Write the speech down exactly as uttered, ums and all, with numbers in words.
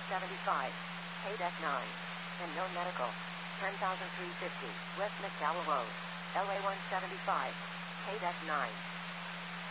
seventy-five, K-Deck nine. And no medical. ten thousand three hundred fifty, West McDowell Road, L A one seventy-five, K-Deck nine.